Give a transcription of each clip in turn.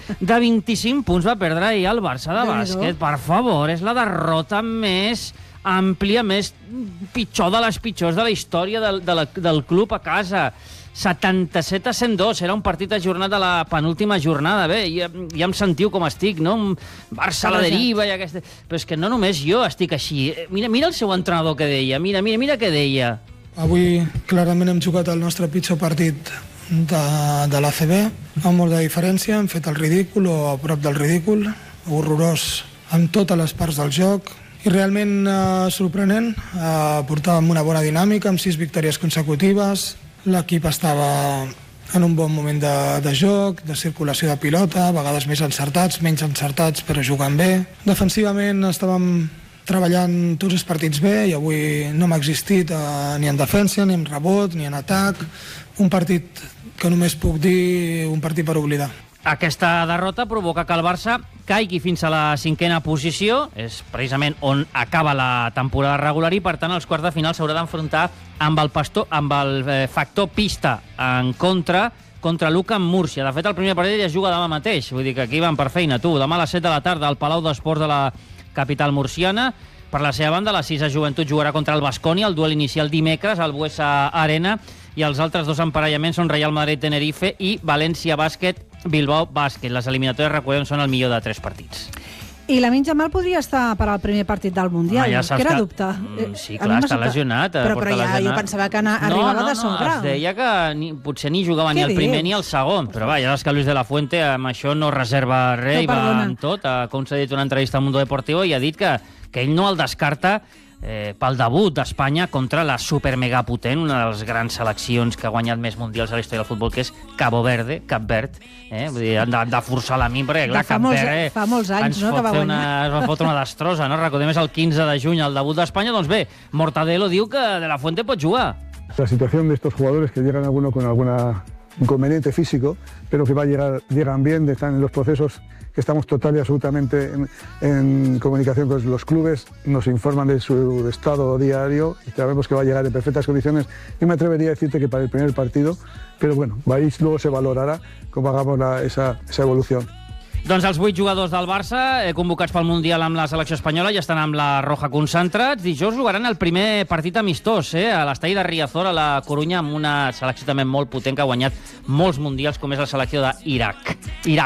De 25 punts va perdre ahir el Barça de bàsquet. Per favor, és la derrota més àmplia, més pitjor de les pitjors de la història del club a casa. 77-102, era un partit ajornat de la penúltima jornada. Bé, ja em sentiu com estic, no? Barça a la deriva i aquesta... Però és que no només jo estic així. Mira el seu entrenador que deia, mira què deia. Avui clarament hem jugat el nostre pitjor partit de l'ACB, amb molt de diferència, hem fet el ridícul o a prop del ridícul, horrorós en totes les parts del joc, i realment sorprenent. Portàvem una bona dinàmica, amb 6 victòries consecutives, l'equip estava en un bon moment de joc, de circulació de pilota, a vegades més encertats, menys encertats, però jugant bé. Defensivament estàvem treballant tots els partits bé i avui no m'ha existit ni en defensa, ni en rebot, ni en atac. Un partit que només puc dir un partit per oblidar. Aquesta derrota provoca que el Barça caigui fins a la 5a posició, és precisament on acaba la temporada regular i, per tant, als quarts de final s'haurà d'enfrontar amb el factor pista en contra l'UCAM Múrcia. De fet, el primer partit ja es juga demà mateix, vull dir que aquí van per feina, tu. Demà a les 7 de la tarda al Palau d'Esports de la capital murciana. Per la seva banda, la 6a Joventut jugarà contra el Baskonia, el duel inicial dimecres al Buesa Arena, i els altres dos emparellaments són Real Madrid-Tenerife i València Bàsquet Bilbao Bàsquet. Les eliminatòries, recordem, són el millor de 3 partits. I Lamine Yamal podria estar per al primer partit del Mundial, ja que era dubte. Sí, clar, està lesionat. Però ja jo pensava que arribava de sobre. No, es deia que potser ni jugava ni el primer ni el segon, però va, ja saps que Luis de la Fuente amb això no reserva res i va amb tot. Ha concedit una entrevista al Mundo Deportivo i ha dit que ell no el descarta pel debut d'Espanya contra la supermegapotent, una de les grans seleccions que ha guanyat més mundials a la història del futbol, que és Cap Verd. Vull dir, han de forçar la mi, perquè clar, Cap Verd fa molts anys, no, que va guanyar. Ens va fotre una destrossa, no? Recordem, és el 15 de juny el debut d'Espanya. Doncs bé, Mortadelo diu que De La Fuente pot jugar. La situación de estos jugadores que llegan alguno con alguna inconveniente físico, pero que llegan bien, están en los procesos que estamos total y absolutamente en comunicación con los clubes, nos informan de su estado diario y sabemos que va a llegar en perfectas condiciones. Yo me atrevería a decirte que para el primer partido, pero bueno, ahí luego se valorará cómo hagamos esa evolución. Doncs els 8 jugadors del Barça, convocats pel Mundial amb la selecció espanyola, ja estan amb la Roja concentrats. Dijous jugaran el primer partit amistós a l'estadi de Riazor, a la Corunya, amb una selecció també molt potent que ha guanyat molts mundials, com és la selecció d'Iraq.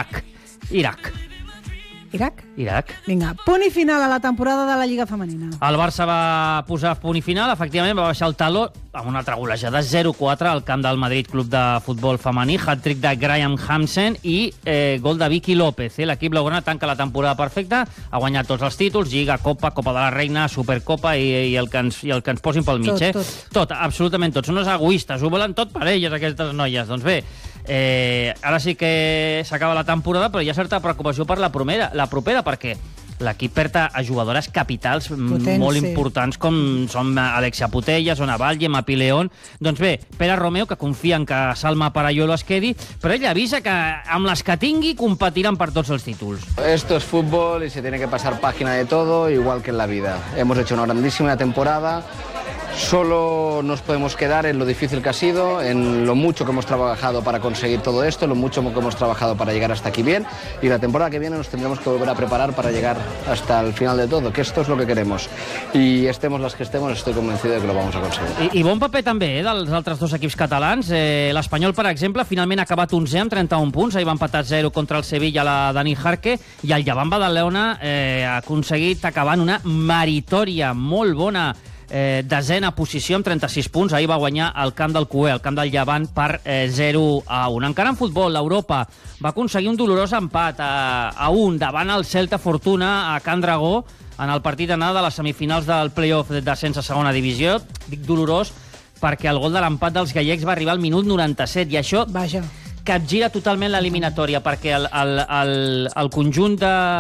Iraq. Vinga, punt i final a la temporada de la Lliga Femenina. El Barça va posar punt i final, efectivament, va baixar el taló amb una altra golejada 0-4 al camp del Madrid Club de Futbol Femení, hat-trick de Graham Hansen i gol de Vicky López. L'equip blaugrana tanca la temporada perfecta, ha guanyat tots els títols, Lliga, Copa, Copa de la Reina, Supercopa i el que ens posin pel mig. Tot, absolutament tot. Són unes egoistes, ho volen tot per elles, aquestes noies. Doncs bé, ara sí que s'acaba la temporada, però hi ha certa preocupació per la propera, perquè l'equip perd a jugadores capitals molt importants, com són Alexia Putellas, Ona Valle, Mapi León. Doncs bé, Pere Romeu, que confia en que Salma Parayolo es quedi, però ell avisa que amb les que tingui competiran per tots els títols. Esto es fútbol y se tiene que pasar página de todo, igual que en la vida. Hemos hecho una grandísima temporada. Solo nos podemos quedar en lo difícil que ha sido, en lo mucho que hemos trabajado para conseguir todo esto, lo mucho que hemos trabajado para llegar hasta aquí bien, y la temporada que viene nos tendremos que volver a preparar para llegar hasta el final de todo, que esto es lo que queremos. Y estemos las que estemos, estoy convencido de que lo vamos a conseguir. I bon paper també dels altres dos equips catalans. L'Espanyol, per exemple, finalment ha acabat 11è amb 31 punts, ahir va empatar 0 contra el Sevilla, la Dani Jarque, i el Llevant Badalona ha aconseguit acabar en una meritòria molt bona desena posició amb 36 punts. Ahir va guanyar el camp del Cué, el camp del Llevant, per 0-1. Encara en futbol, l'Europa va aconseguir un dolorós empat a 1 davant el Celta Fortuna a Can Dragó en el partit d'anada de les semifinals del play-off de descens a segona divisió. Dic dolorós perquè el gol de l'empat dels gallecs va arribar al minut 97 i això capgira totalment l'eliminatòria, perquè el conjunt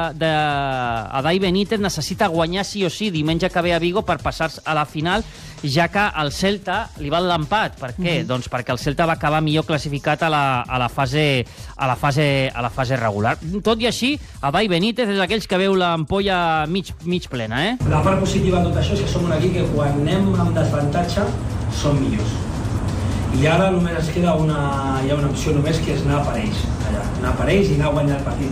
d'Adai Benítez necessita guanyar sí o sí diumenge que ve a Vigo per passar a la final, ja que el Celta li val l'empat. Per què? Doncs perquè el Celta va acabar millor classificat a la fase regular. Tot i així, Adai Benítez és d'aquells que veu l'ampolla mig plena. La part positiva de tot això és que som un equip que quan anem amb desavantatge som millors. I ara només ens queda hi ha una opció només, que és anar per ells, anar per ells i anar a guanyar el partit.